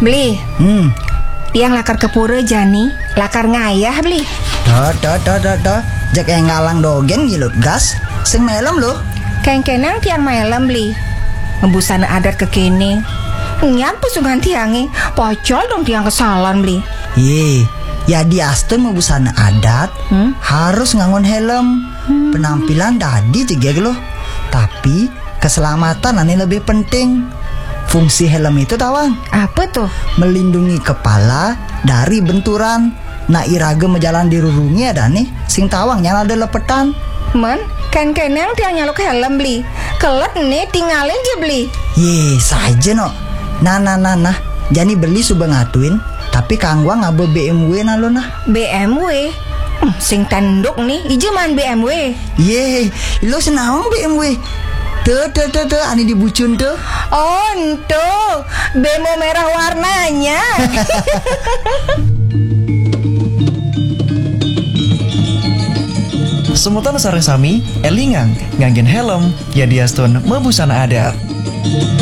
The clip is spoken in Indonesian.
Beli. Tiang lakar kepura jani, lakar ngayah beli. Dah. Jak yang ngalang dogen gilut gas. Sing melem loh. Keng-kenang tiang malam beli. Ngebusana adat kekini. Nyampu sungan tiangi, pocol dong tiang kesalahan beli. Ya di asten mau busana adat harus ngangon helm. Penampilan dadi cegek loh. Tapi keselamatan ane lebih penting. Fungsi helm itu tawang Apa tuh? melindungi kepala dari benturan. Nah iraga menjalan dirurungi ada nih sing tawang nyala ada lepetan. Men, keng-kenang tiang nyaluk helm beli. Kelet nih tinggalin aja beli. Saja no. Nah. Jani beli suba ngatuin. Tapi kangwa ngabe BMW na lo nah. BMW? Sing tenduk nih, ijeman BMW. Lo senawang BMW. Tuh, ani dibucun tuh. Oh, entuh. Bemo merah warnanya. Semutan sareng sami, elingang nganggen helm, ya diaston mebusana adat.